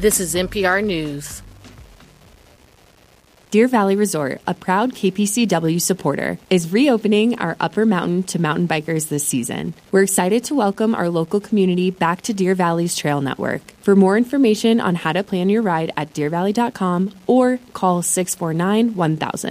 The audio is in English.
This is NPR News. Deer Valley Resort, a proud KPCW supporter, is reopening our Upper Mountain to mountain bikers this season. We're excited to welcome our local community back to Deer Valley's trail network. For more information on how to plan your ride at deervalley.com or call 649-1000.